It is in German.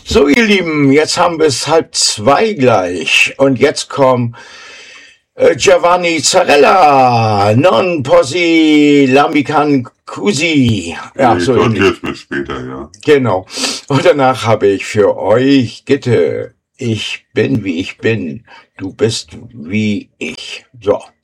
So, ihr Lieben, jetzt haben wir es 1:30 gleich. Und jetzt kommt Giovanni Zarella, non posi l'amican cusi. Ja, so Und ähnlich. jetzt bis später, ja. Genau. Und danach habe ich für euch Gitte. Ich bin, wie ich bin. Du bist wie ich. So.